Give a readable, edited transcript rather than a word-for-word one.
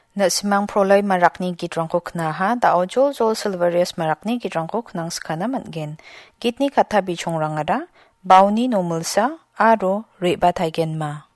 Na simang prolay marakni gitrangko knaha da ojol jol silverius marakni gitrangko knang skana manggen. Gitni kata bichong rangara, bauni no mulsa, aro reba taigen ma.